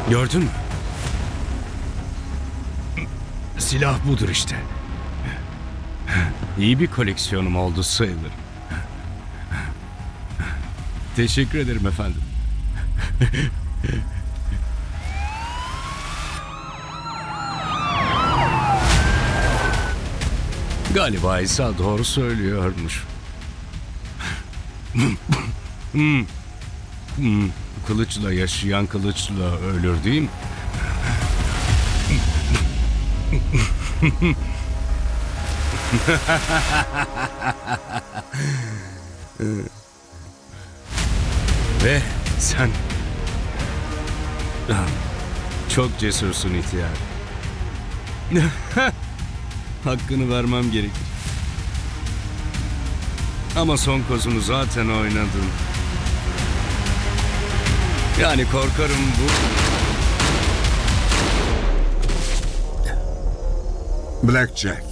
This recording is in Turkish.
Gördün mü? Silah budur işte. İyi bir koleksiyonum oldu sayılır. Teşekkür ederim efendim. Galiba İsa doğru söylüyormuş. Kılıçla yaşayan kılıçla ölür değil mi? Ve sen... Çok cesursun ihtiyar. Hakkını vermem gerekir. Ama son kozunu zaten oynadın. Yani korkarım bu... Blackjack.